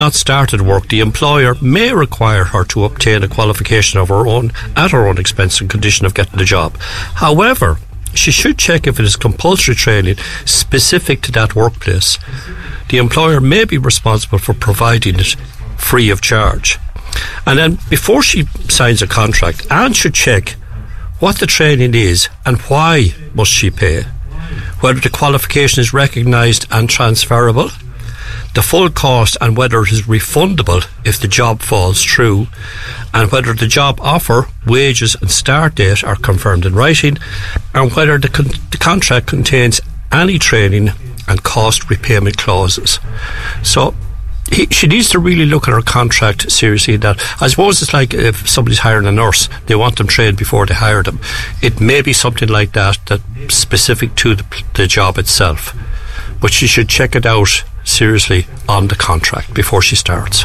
not started work, the employer may require her to obtain a qualification of her own at her own expense and condition of getting the job. However, she should check if it is compulsory training specific to that workplace. The employer may be responsible for providing it free of charge. And then before she signs a contract, Anne should check what the training is and why must she pay, whether the qualification is recognised and transferable, the full cost and whether it is refundable if the job falls through, and whether the job offer, wages and start date are confirmed in writing, and whether the contract contains any training and cost repayment clauses. So she needs to really look at her contract seriously. That, I suppose it's like if somebody's hiring a nurse, they want them trained before they hire them. It may be something like that specific to the job itself, but she should check it out seriously on the contract before she starts.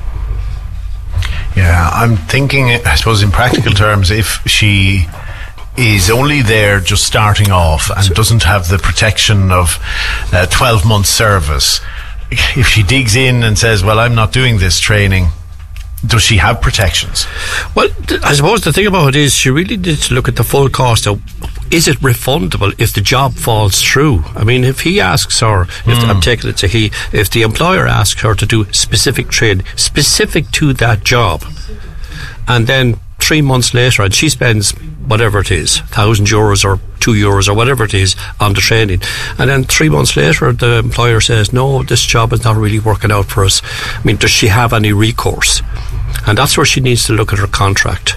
Yeah, I'm thinking, I suppose in practical terms, if she is only there just starting off and doesn't have the protection of 12 months service, if she digs in and says, well, I'm not doing this training, does she have protections? Well, I suppose the thing about it is she really needs to look at the full cost of, is it refundable if the job falls through? I mean, if he asks her, I'm taking it to he, if the employer asks her to do specific training specific to that job, and then 3 months later and she spends whatever it is, €1,000 or €2 or whatever it is on the training, and then 3 months later the employer says, no, this job is not really working out for us. I mean, does she have any recourse? And that's where she needs to look at her contract.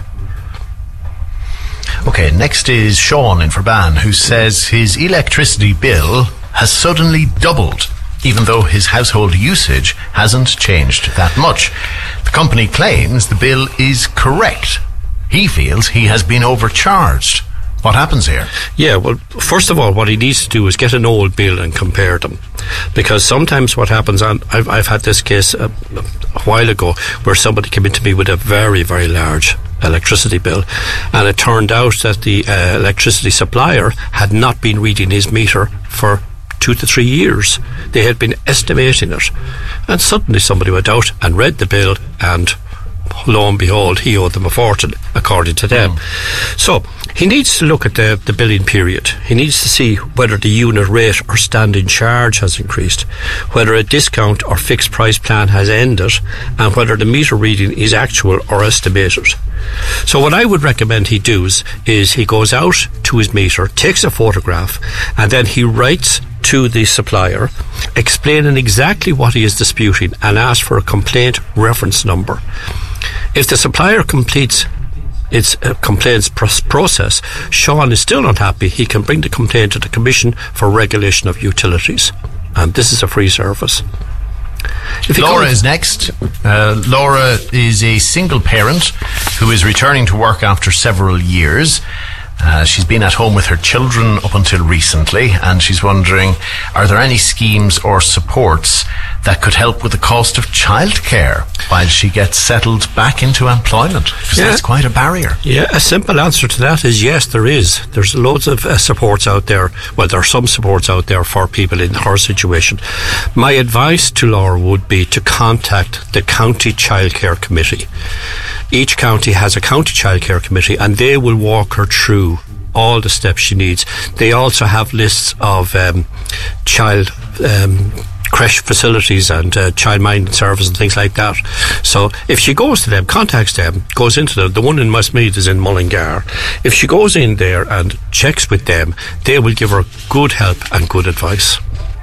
Okay, next is Sean in Ferban, who says his electricity bill has suddenly doubled, even though his household usage hasn't changed that much. The company claims the bill is correct. He feels he has been overcharged. What happens here? Yeah, well, first of all, what he needs to do is get an old bill and compare them. Because sometimes what happens, and I've had this case a while ago, where somebody came into me with a very, very large electricity bill, and it turned out that the electricity supplier had not been reading his meter for 2 to 3 years. They had been estimating it, and suddenly somebody went out and read the bill, and lo and behold, he owed them a fortune, according to them. So he needs to look at the billing period. He needs to see whether the unit rate or standing charge has increased, whether a discount or fixed price plan has ended, and whether the meter reading is actual or estimated. So what I would recommend he does is he goes out to his meter, takes a photograph, and then he writes to the supplier explaining exactly what he is disputing and asks for a complaint reference number. If the supplier completes its complaints process, Sean is still unhappy, he can bring the complaint to the Commission for Regulation of Utilities, and this is a free service. Laura is next. Laura is a single parent who is returning to work after several years. She's been at home with her children up until recently, and she's wondering, are there any schemes or supports that could help with the cost of childcare while she gets settled back into employment? Because that's quite a barrier. Yeah, a simple answer to that is yes, there is. There's loads of supports out there. Well, there are some supports out there for people in her situation. My advice to Laura would be to contact the County Childcare Committee. Each county has a County Childcare Committee, and they will walk her through all the steps she needs. They also have lists of child creche facilities and child minding service and things like that. So if she goes to them, contacts them, goes into them, the one in Westmeath is in Mullingar. If she goes in there and checks with them, they will give her good help and good advice.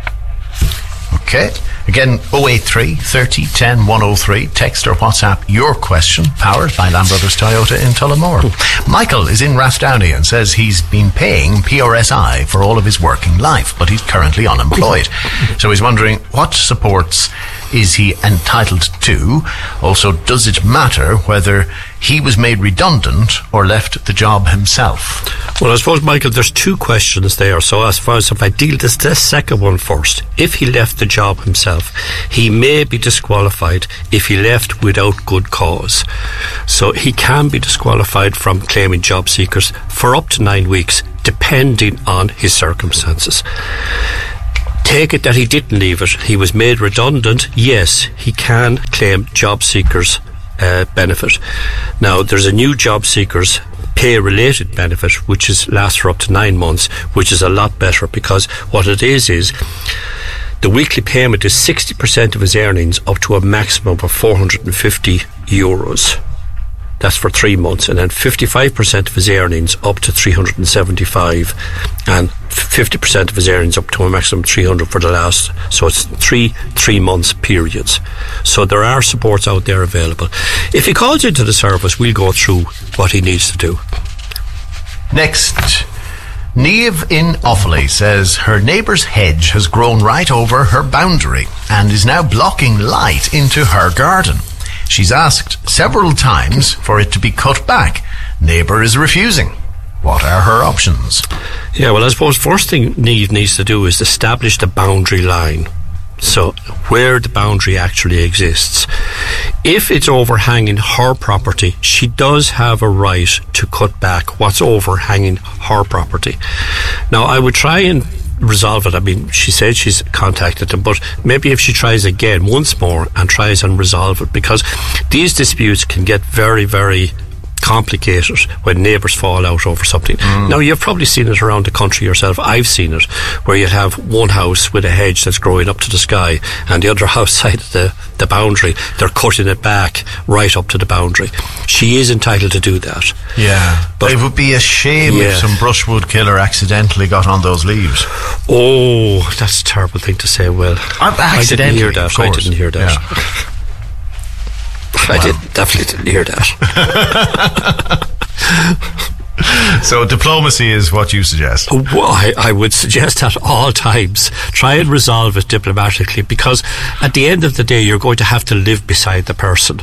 Okay. Again, 083 30 10 103. Text or WhatsApp your question, powered by Lamb Brothers Toyota in Tullamore. Michael is in Rathdowney and says he's been paying PRSI for all of his working life, but he's currently unemployed. So he's wondering, what supports is he entitled to? Also, does it matter whether he was made redundant or left the job himself? Well, I suppose, Michael, there's two questions there. So as far as if I deal this second one first, if he left the job himself, he may be disqualified if he left without good cause. So he can be disqualified from claiming job seekers for up to 9 weeks, depending on his circumstances. Take it that he didn't leave it. He was made redundant. Yes, he can claim job seekers benefit. Now, there's a new job seekers pay-related benefit, which lasts for up to 9 months, which is a lot better, because what it is the weekly payment is 60% of his earnings up to a maximum of €450. That's for 3 months, and then 55% of his earnings up to 375, and 50% of his earnings up to a maximum of 300 for the last. So it's three months periods. So there are supports out there available. If he calls into the service, we'll go through what he needs to do. Next, Niamh in Offaly says her neighbour's hedge has grown right over her boundary and is now blocking light into her garden. She's asked several times for it to be cut back. Neighbour is refusing. What are her options? Yeah, well, I suppose first thing Niamh needs to do is establish the boundary line. So where the boundary actually exists. If it's overhanging her property, she does have a right to cut back what's overhanging her property. Now, I would try and resolve it. I mean, she said she's contacted them, but maybe if she tries again once more and tries and resolve it, because these disputes can get very, very complicated when neighbours fall out over something. Now, you've probably seen it around the country yourself. I've seen it, where you have one house with a hedge that's growing up to the sky, and the other house side of the boundary, they're cutting it back right up to the boundary. She is entitled to do that. Yeah, but it would be a shame if some brushwood killer accidentally got on those leaves. Oh, that's a terrible thing to say. Well, I didn't hear that. I didn't hear that. Yeah. I definitely didn't hear that. So diplomacy is what you suggest? Well, I would suggest at all times try and resolve it diplomatically, because at the end of the day you're going to have to live beside the person.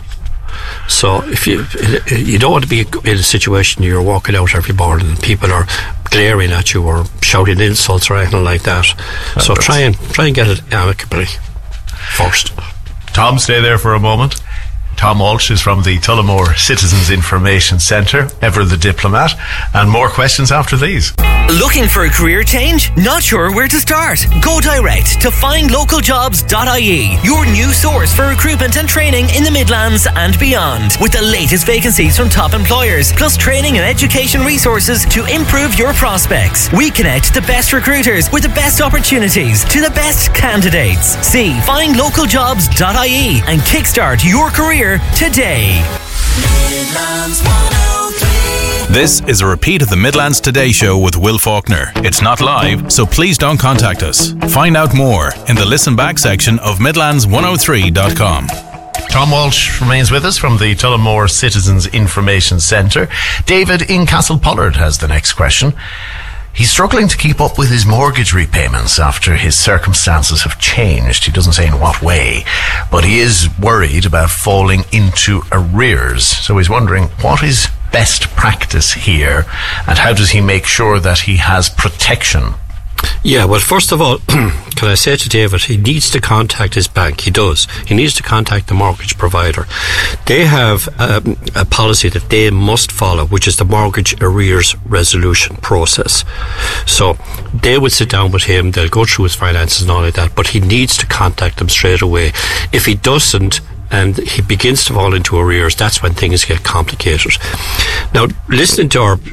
So if you don't want to be in a situation you're walking out every morning and people are glaring at you or shouting insults or anything like that. So try and get it amicably first. Tom, stay there for a moment. Tom Walsh is from the Tullamore Citizens Information Centre, ever the diplomat, and more questions after these. Looking for a career change? Not sure where to start? Go direct to findlocaljobs.ie, your new source for recruitment and training in the Midlands and beyond, with the latest vacancies from top employers, plus training and education resources to improve your prospects. We connect the best recruiters with the best opportunities to the best candidates. See findlocaljobs.ie and kickstart your career today. Midlands 103. This is a repeat of the Midlands Today show with Will Faulkner. It's not live, so please don't contact us. Find out more in the listen back section of midlands103.com. Tom Walsh remains with us from the Tullamore Citizens Information Centre. David in Castlepollard has the next question. He's struggling to keep up with his mortgage repayments after his circumstances have changed. He doesn't say in what way, but he is worried about falling into arrears. So he's wondering, what is best practice here, and how does he make sure that he has protection? Yeah, well, first of all, can I say to David, he needs to contact his bank. He does. He needs to contact the mortgage provider. They have a policy that they must follow, which is the mortgage arrears resolution process. So they will sit down with him, they'll go through his finances and all like that, but he needs to contact them straight away. If he doesn't, and he begins to fall into arrears, that's when things get complicated. Now, looking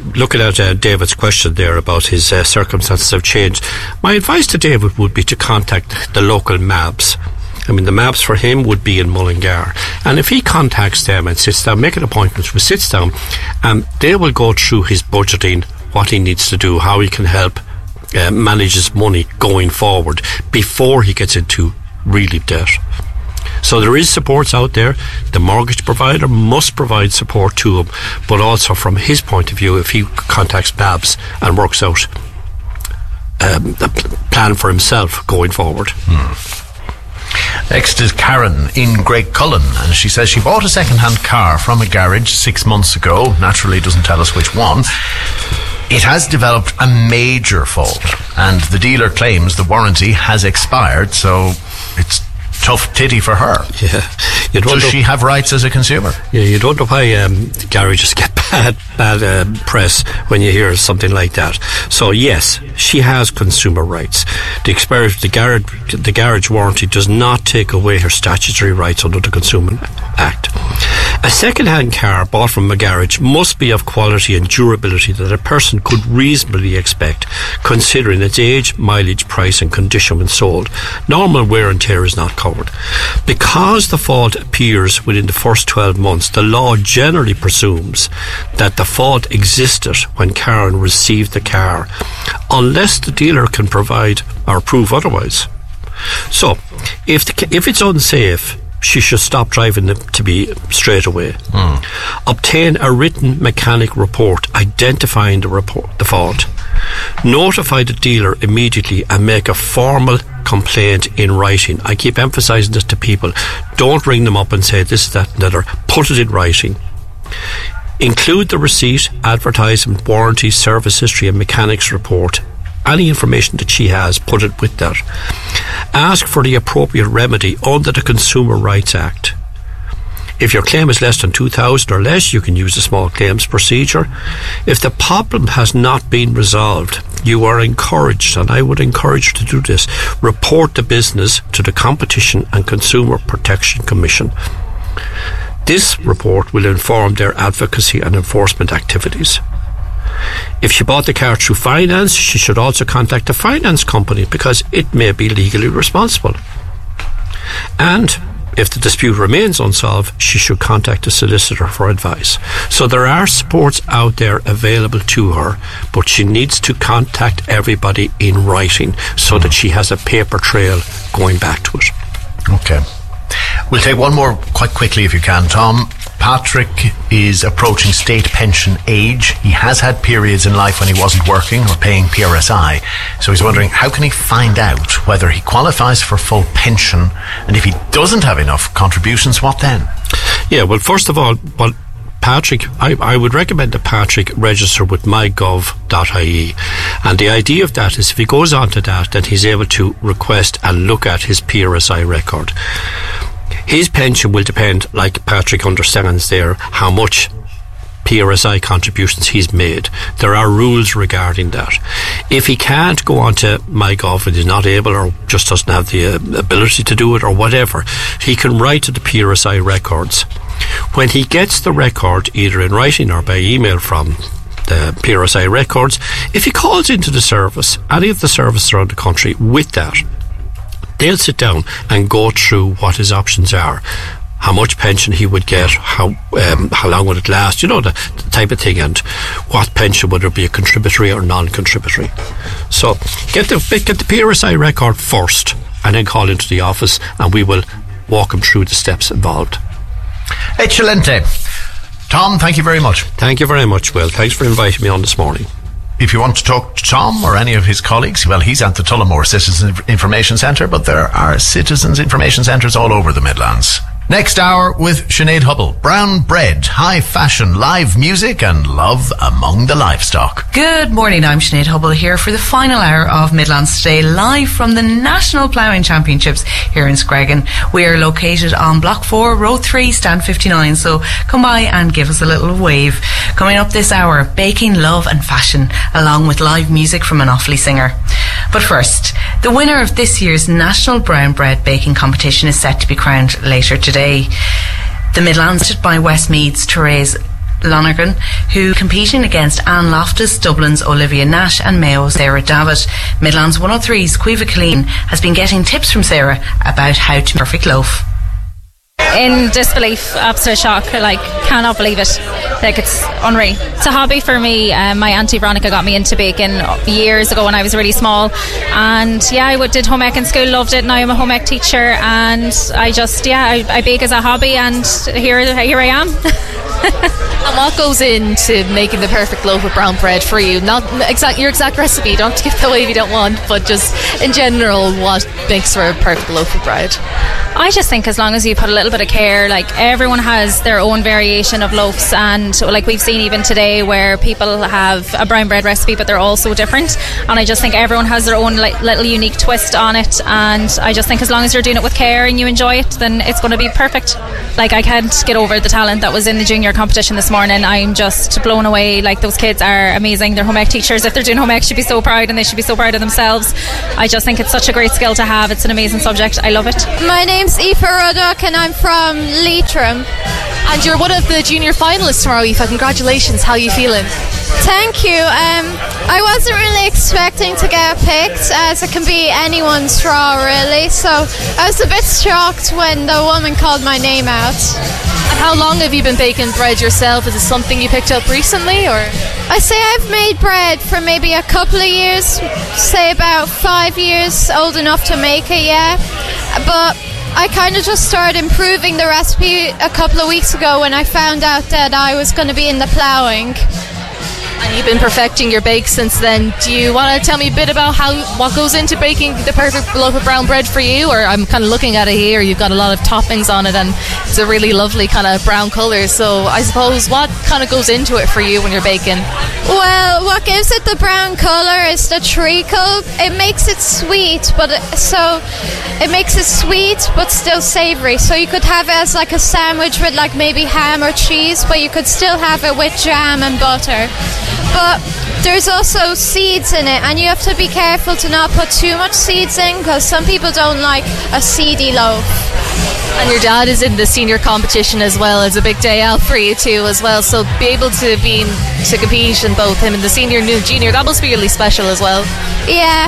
at David's question there about his circumstances have changed, my advice to David would be to contact the local MABs. I mean, the MABs for him would be in Mullingar. And if he contacts them and sits down, make an appointment, sits down, they will go through his budgeting, what he needs to do, how he can help manage his money going forward before he gets into really debt. So there is supports out there. The mortgage provider must provide support to him, but also from his point of view, if he contacts MABs and works out a plan for himself going forward. Next is Karen in Graiguecullen, and she says she bought a second-hand car from a garage 6 months ago. Naturally doesn't tell us which one. It has developed a major fault, and the dealer claims the warranty has expired, so it's tough titty for her. Yeah. Does she have rights as a consumer? Yeah, you don't know why garages get bad press when you hear something like that. So yes, she has consumer rights. The garage warranty does not take away her statutory rights under the Consumer Act. A second-hand car bought from a garage must be of quality and durability that a person could reasonably expect, considering its age, mileage, price and condition when sold. Normal wear and tear is not covered. Because the fault appears within the first 12 months, the law generally presumes that the fault existed when Karen received the car, unless the dealer can provide or prove otherwise. So, if it's unsafe, she should stop driving to be straight away. Obtain a written mechanic report identifying the fault. Notify the dealer immediately and make a formal complaint in writing. I keep emphasising this to people. Don't ring them up and say this, that and the other. Put it in writing. Include the receipt, advertisement, warranty, service history and mechanics report. Any information that she has, put it with that. Ask for the appropriate remedy under the Consumer Rights Act. If your claim is less than $2,000 or less, you can use the small claims procedure. If the problem has not been resolved, you are encouraged, and I would encourage you to do this, report the business to the Competition and Consumer Protection Commission. This report will inform their advocacy and enforcement activities. If she bought the car through finance, she should also contact the finance company because it may be legally responsible. And if the dispute remains unsolved, she should contact a solicitor for advice. So there are supports out there available to her, but she needs to contact everybody in writing so that she has a paper trail going back to it. Okay. We'll take one more quite quickly if you can, Tom. Patrick is approaching state pension age. He has had periods in life when he wasn't working or paying PRSI. So he's wondering, how can he find out whether he qualifies for full pension? And if he doesn't have enough contributions, what then? Yeah, well, first of all, Patrick, I would recommend that Patrick register with mygov.ie, and the idea of that is if he goes on to that, then he's able to request and look at his PRSI record. His pension will depend, like Patrick understands there, how much PRSI contributions he's made. There are rules regarding that. If he can't go on to MyGov and he's not able or just doesn't have the ability to do it or whatever, he can write to the PRSI records. When he gets the record, either in writing or by email from the PRSI records, if he calls into the service, any of the services around the country with that, they'll sit down and go through what his options are, how much pension he would get, how long would it last, you know, the type of thing, and what pension would it be, a contributory or non-contributory. So get the PRSI record first and then call into the office and we will walk him through the steps involved. Excelente. Tom, thank you very much. Thank you very much, Will. Thanks for inviting me on this morning. If you want to talk to Tom or any of his colleagues, well, he's at the Tullamore Citizens Information Centre, but there are Citizens Information Centres all over the Midlands. Next hour with Sinead Hubble. Brown bread, high fashion, live music and love among the livestock. Good morning, I'm Sinead Hubble here for the final hour of Midlands Today, live from the National Ploughing Championships here in Screggan. We are located on Block 4, Row 3, Stand 59, so come by and give us a little wave. Coming up this hour, baking, love and fashion, along with live music from an Offaly singer. But first, the winner of this year's National Brown Bread Baking Competition is set to be crowned later today. The Midlands by Westmead's Therese Lonergan, who competing against Anne Loftus, Dublin's Olivia Nash and Mayo's Sarah Davitt. Midlands 103's Caoimhe Killeen has been getting tips from Sarah about how to make a perfect loaf. In disbelief, absolute shock, cannot believe it, it's unreal. It's a hobby for me. My auntie Veronica got me into baking years ago when I was really small, and I did home ec in school, loved it. Now I'm a home ec teacher and I bake as a hobby, and here I am. And what goes into making the perfect loaf of brown bread for you? Not your exact recipe, you don't have to give that away if you don't want, but just in general, what makes for a perfect loaf of bread? I just think as long as you put a little bit of care, everyone has their own variation of loaves, and and like we've seen even today where people have a brown bread recipe but they're all so different, and I just think everyone has their own like little unique twist on it, and I just think as long as you're doing it with care and you enjoy it, then it's going to be perfect. Like, I can't get over the talent that was in the junior competition this morning. I'm just blown away. Like, those kids are amazing. They're home ec teachers. If they're doing home ec, should be so proud, and they should be so proud of themselves. I just think it's such a great skill to have. It's an amazing subject. I love it. My name's Aoife Ruddock and I'm from Leitrim. And you're one of the junior finalists tomorrow, Aoife. Congratulations. How are you feeling? Thank you. I wasn't really expecting to get picked, as it can be anyone's draw really, so I was a bit shocked when the woman called my name out. And how long have you been baking bread yourself? Is it something you picked up recently, or? I say I've made bread for maybe a couple of years, say about 5 years old enough to make it, yeah. But I kind of just started improving the recipe a couple of weeks ago when I found out that I was going to be in the ploughing. And you've been perfecting your bake since then. Do you want to tell me a bit about what goes into baking the perfect loaf of brown bread for you? Or I'm kind of looking at it here, you've got a lot of toppings on it and it's a really lovely kind of brown colour. So I suppose what kind of goes into it for you when you're baking? Well, what gives it the brown colour is the treacle. It makes it sweet, but still savoury. So you could have it as like a sandwich with like maybe ham or cheese, but you could still have it with jam and butter. But there's also seeds in it, and you have to be careful to not put too much seeds in, because some people don't like a seedy loaf. And your dad is in the senior competition as well. It's a big day out for you too as well, so be able to compete in both him and the senior and the junior, that must be really special as well. Yeah,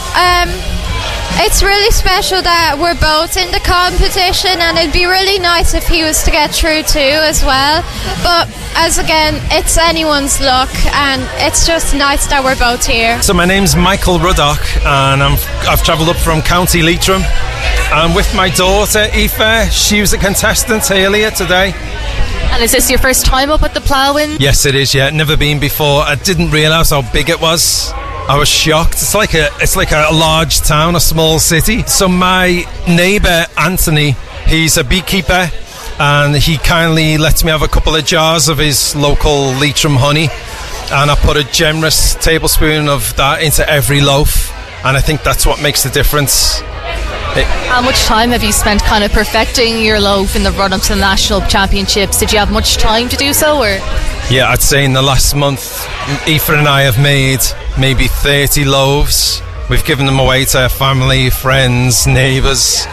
it's really special that we're both in the competition, and it'd be really nice if he was to get through too as well. But as again, it's anyone's luck, and it's just nice that we're both here. So my name's Michael Ruddock, and I've travelled up from County Leitrim. I'm with my daughter Aoife. She was a contestant earlier today. And is this your first time up at the ploughing? Yes, it is. Yeah, never been before. I didn't realise how big it was. I was shocked. It's like a large town, a small city. So my neighbour Anthony, he's a beekeeper, and he kindly lets me have a couple of jars of his local Leitrim honey, and I put a generous tablespoon of that into every loaf, and I think that's what makes the difference. How much time have you spent kind of perfecting your loaf in the run-up to the national championships? Did you have much time to do so, or? Yeah, I'd say in the last month, Aoife and I have made maybe 30 loaves. We've given them away to family, friends, neighbours.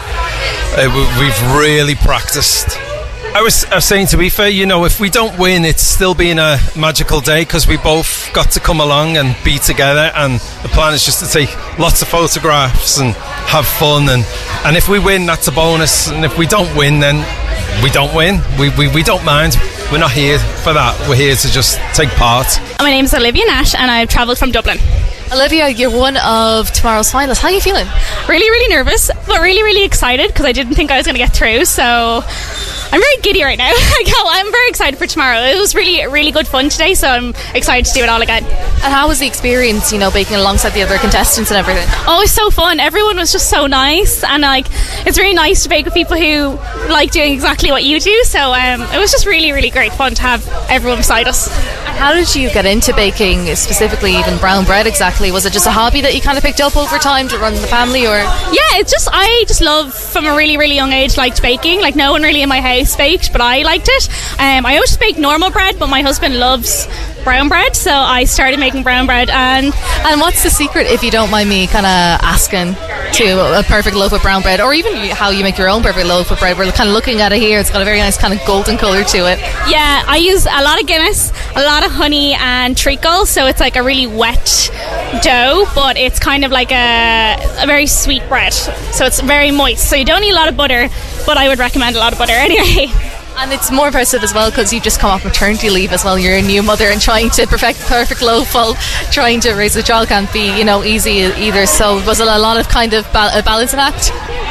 We've really practiced. I was saying to Aoife, if we don't win, it's still been a magical day, because we both got to come along and be together, and the plan is just to take lots of photographs and have fun, and if we win, that's a bonus, and if we don't win, then we don't win. We don't mind. We're not here for that. We're here to just take part. My name's Olivia Nash, and I've travelled from Dublin. Olivia, you're one of tomorrow's finalists. How are you feeling? Really, really nervous, but really, really excited, because I didn't think I was going to get through, so I'm very giddy right now. I'm very excited for tomorrow. It was really, really good fun today, so I'm excited to do it all again. And how was the experience, baking alongside the other contestants and everything? Oh, it was so fun. Everyone was just so nice, and it's really nice to bake with people who like doing exactly what you do, so it was just really, really great fun to have everyone beside us. And how did you get into baking, specifically even brown bread exactly? Was it just a hobby that you kind of picked up over time to run the family, or? Yeah, I just love, from a really, really young age, liked baking. Like, no one really in my house baked, but I liked it. I always just baked normal bread, but my husband loves brown bread, so I started making brown bread. And what's the secret, if you don't mind me kind of asking, to a perfect loaf of brown bread, or even how you make your own perfect loaf of bread? We're kind of looking at it here. It's got a very nice kind of golden colour to it. Yeah, I use a lot of Guinness, a lot of honey and treacle, so it's like a really wet dough, but it's kind of like a very sweet bread, so it's very moist, so you don't need a lot of butter, but I would recommend a lot of butter anyway. And it's more impressive as well, because you've just come off maternity leave as well. You're a new mother, and trying to perfect the perfect loaf while trying to raise a child can't be easy either. So was it a lot of kind of a balancing act?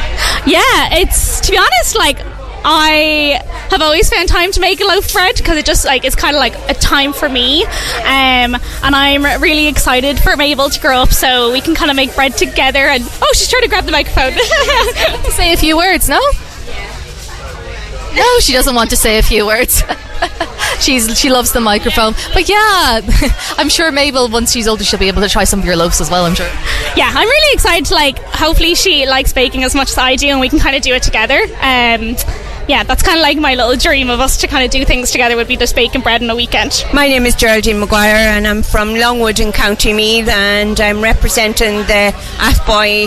Yeah, it's, to be honest, I have always found time to make a loaf of bread, because it just it's kind of like a time for me, and I'm really excited for Mabel to grow up so we can kind of make bread together. And she's trying to grab the microphone. Say a few words. No, she doesn't want to say a few words. she loves the microphone. But yeah, I'm sure Mabel, once she's older, she'll be able to try some of your loaves as well, I'm sure. Yeah, I'm really excited to, like, hopefully she likes baking as much as I do and we can kind of do it together. Yeah, that's kind of like my little dream of us to kind of do things together, would be just baking bread on a weekend. My name is Geraldine Maguire and I'm from Longwood in County Meath, and I'm representing the Athboy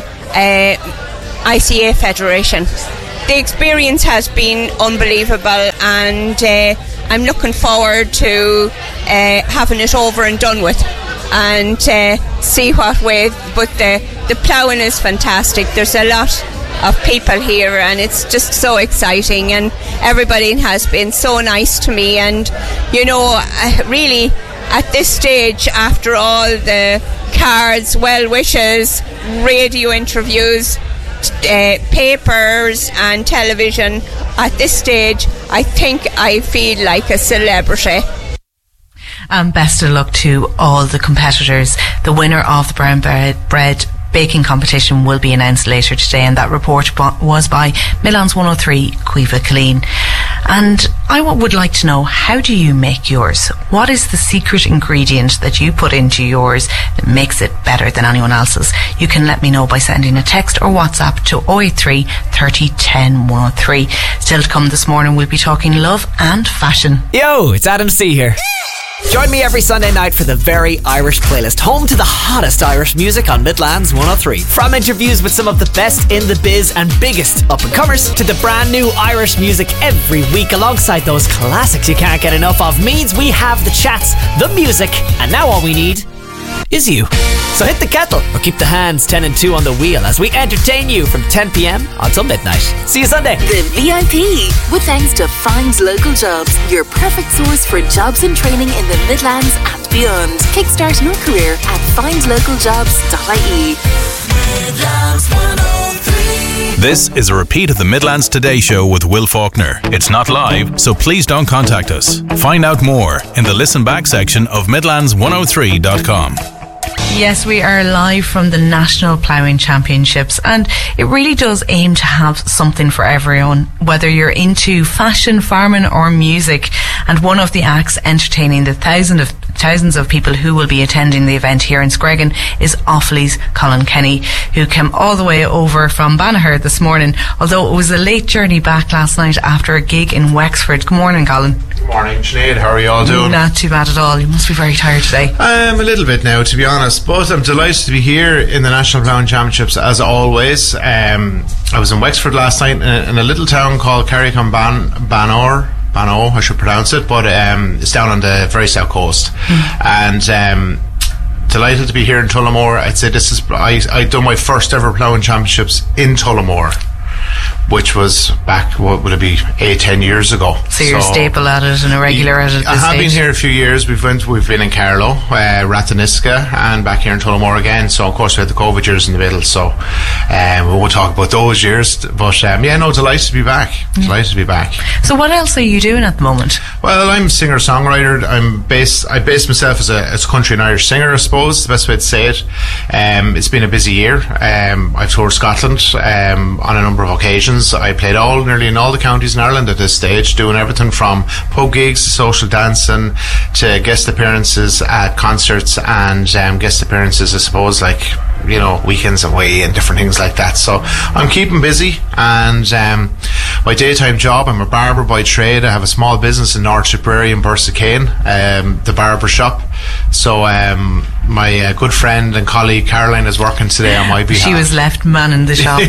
ICA Federation. The experience has been unbelievable, and I'm looking forward to having it over and done with and see what way. But the ploughing is fantastic. There's a lot of people here and it's just so exciting, and everybody has been so nice to me. And you know, really at this stage, after all the cards, well wishes, radio interviews, papers and television, at this stage I think I feel like a celebrity. And best of luck to all the competitors. The winner of the brown bread baking competition will be announced later today, and that report was by Midlands 103 Caoimhe Killeen. And I would like to know, how do you make yours? What is the secret ingredient that you put into yours that makes it better than anyone else's? You can let me know by sending a text or WhatsApp to 083 30 10 103. Still to come this morning, we'll be talking love and fashion. Yo, it's Adam C here. Join me every Sunday night for the Very Irish Playlist, home to the hottest Irish music on Midlands 103. From interviews with some of the best in the biz and biggest up-and-comers to the brand new Irish music every week, alongside those classics you can't get enough of, means we have the chats, the music, and now all we need is you. So hit the kettle or keep the hands 10 and 2 on the wheel as we entertain you from 10 p.m. until midnight. See you Sunday. The VIP, with thanks to Find Local Jobs, your perfect source for jobs and training in the Midlands and beyond. Kickstart your career at findlocaljobs.ie. Midlands 103. This is a repeat of the Midlands Today Show with Will Faulkner. It's not live, so please don't contact us. Find out more in the listen back section of midlands103.com. Yes, we are live from the National Ploughing Championships, and it really does aim to have something for everyone, whether you're into fashion, farming or music. And one of the acts entertaining the thousands of people who will be attending the event here in Screggan is Offaly's Colin Kenny, who came all the way over from Banagher this morning, although it was a late journey back last night after a gig in Wexford. Good morning, Colin. Good morning, Sinead. How are you all doing? Not too bad at all. You must be very tired today. A little bit now, to be honest, but I'm delighted to be here in the National Ploughing Championships as always. I was in Wexford last night in a little town called Carrick-on-Banagher. Banagher, I should pronounce it, but it's down on the very south coast. And delighted to be here in Tullamore. I'd say this is I'd done my first ever ploughing championships in Tullamore, which was back, what would it be, 8-10 years ago. So you're a staple at it and a regular at it. I have been here a few years. We've been in Carlow, Ratheniska, and back here in Tullamore again. So of course we had the COVID years in the middle, so we won't talk about those years, but delighted to be back. Delighted to be back. So what else are you doing at the moment? Well, I'm a singer-songwriter. I base myself as a country and Irish singer, I suppose, the best way to say it. It's been a busy year. I've toured Scotland on a number of occasions. I played nearly in all the counties in Ireland at this stage, doing everything from pub gigs to social dancing to guest appearances at concerts and guest appearances, I suppose, like, you know, weekends away and different things like that. So I'm keeping busy, and my daytime job, I'm a barber by trade. I have a small business in North Tipperary in Bursakane, the barber shop. So my good friend and colleague Caroline is working today on my behalf. She was left manning the shop.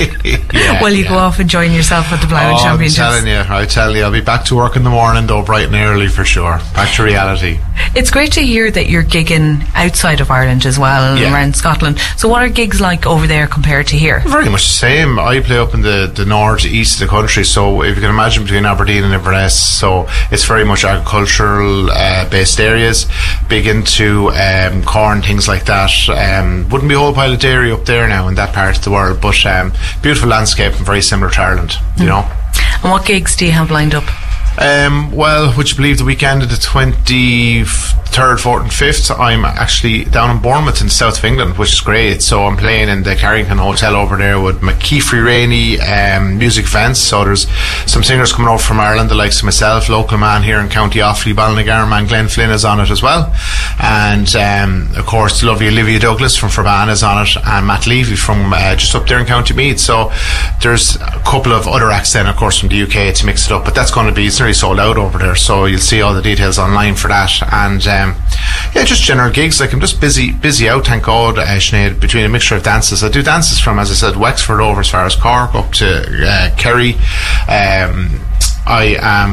Will you go off and join yourself at the Ploughing Championships? I tell you, I'll be back to work in the morning though, bright and early for sure. Back to reality. It's great to hear that you're gigging outside of Ireland as well, and around Scotland. So what are gigs like over there compared to here? Very much the same. I play up in the north east of the country, so if you can imagine between Aberdeen and Inverness, so it's very much agricultural based areas, big into corn, things like that. Wouldn't be a whole pile of dairy up there now in that part of the world, but beautiful landscape and very similar to Ireland, you know. And what gigs do you have lined up? Well, would you believe the weekend of the 23rd 3rd, 4th and 5th, I'm actually down in Bournemouth in the south of England, which is great. So I'm playing in the Carrington Hotel over there with McKeefrey Rainey music events. So there's some singers coming over from Ireland, the likes of myself, local man here in County Offaly, Ballinagare man Glenn Flynn is on it as well. And of course the lovely Olivia Douglas from Forban is on it, and Matt Levy from just up there in County Meath. So there's a couple of other acts then, of course, from the UK to mix it up, but that's going to be, it's nearly sold out over there, so you'll see all the details online for that. And yeah, just general gigs. Like, I'm just busy out, thank God, Sinead, between a mixture of dances. I do dances from, as I said, Wexford over as far as Cork up to Kerry. I am